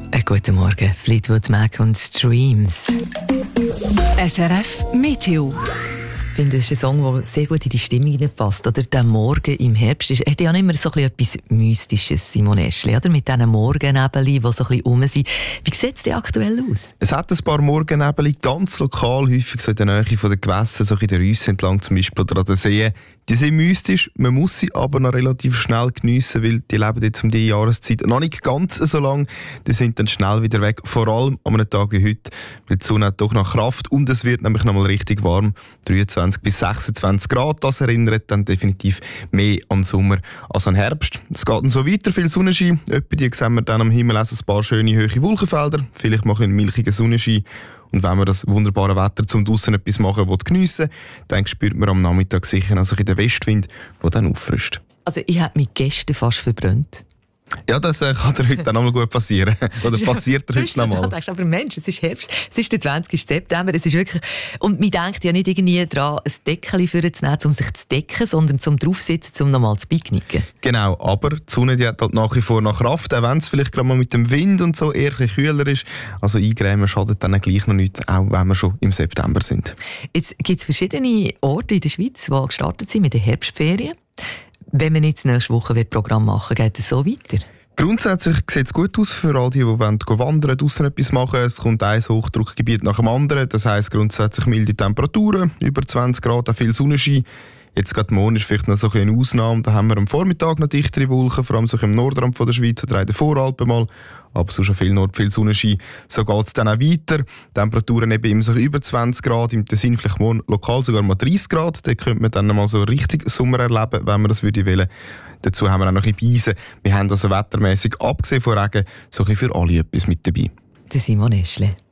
Guten Morgen, Fleetwood Mac und Streams. SRF Meteo. Ich finde, das ist ein Song, der sehr gut in die Stimmung passt. Oder der Morgen im Herbst hat ja immer so etwas Mystisches, Simon Eschli, oder? Mit diesen Morgennebeln, die so ein bisschen rum sind. Wie sieht es denn aktuell aus? Es hat ein paar Morgennebel, ganz lokal, häufig so in der Nähe der Gewässer, so in den Rüssen entlang zum Beispiel oder an den Seen. Die sind mystisch, man muss sie aber noch relativ schnell geniessen, weil die leben jetzt um diese Jahreszeit noch nicht ganz so lang. Die sind dann schnell wieder weg, vor allem an einem Tag wie heute, weil die Sonne hat doch noch Kraft und es wird nämlich noch mal richtig warm, 23 bis 26 Grad. Das erinnert dann definitiv mehr an Sommer als an Herbst. Es geht dann so weiter, viel Sonnenschein. Etwa die sehen wir dann am Himmel auch so ein paar schöne hohe Wolkenfelder, vielleicht mal ein milchiger Sonnenschein. Und wenn man das wunderbare Wetter zum draussen etwas machen will, geniessen, dann spürt man am Nachmittag sicher also den Westwind, der dann auffrischt. Also ich habe mich gestern fast verbrannt. Ja, das kann dir heute noch mal gut passieren. Oder passiert dir heute noch mal. Aber Mensch, es ist Herbst, es ist der 20. September, es ist wirklich... Und man denkt ja nicht irgendwie daran, ein Deckchen vorzunehmen, um sich zu decken, sondern zum draufsitzen, um nochmal zu picknicken. Genau, aber die Sonne die hat halt nach wie vor noch Kraft, auch wenn es vielleicht gerade mal mit dem Wind und so eher ein bisschen kühler ist. Also eingrämen schadet dann gleich noch nicht, auch wenn wir schon im September sind. Jetzt gibt es verschiedene Orte in der Schweiz, die gestartet sind mit den Herbstferien. Wenn wir jetzt nächste Woche ein Programm machen, geht es so weiter? Grundsätzlich sieht es gut aus für all die wandern, draussen etwas machen. Es kommt ein Hochdruckgebiet nach dem anderen. Das heisst grundsätzlich milde Temperaturen, über 20 Grad, auch viel Sonnenschein. Jetzt gerade morgen ist vielleicht noch so eine Ausnahme. Da haben wir am Vormittag noch dichtere Wolken, vor allem so im Nordrand von der Schweiz oder in den Voralpen mal. Aber so schon viel Sonnenschein. So geht es dann auch weiter. Temperaturen eben immer so über 20 Grad, im Tessin vielleicht morgen lokal sogar mal 30 Grad. Da könnte man dann mal so richtig Sommer erleben, wenn man das wollen würde. Dazu haben wir auch noch ein bisschen Beise. Wir haben also wettermässig, abgesehen von Regen, so ein bisschen für alle etwas mit dabei. Der Simon Eschli.